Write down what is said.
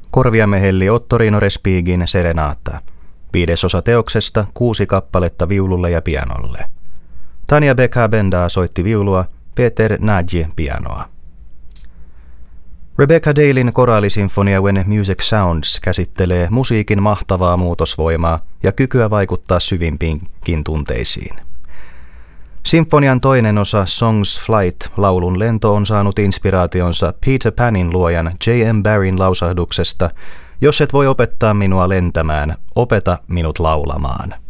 Korviamme helli Ottorino Respighin Serenata. 5. osa teoksesta 6 kappaletta viululle ja pianolle. Tanja Becka-Benda soitti viulua, Peter Nagy pianoa. Rebecca Dalein koraalisinfonia When Music Sounds käsittelee musiikin mahtavaa muutosvoimaa ja kykyä vaikuttaa syvimpiinkin tunteisiin. Sinfonian toinen osa Songs Flight, laulun lento, on saanut inspiraationsa Peter Panin luojan J.M. Barrien lausahduksesta: "Jos et voi opettaa minua lentämään, opeta minut laulamaan."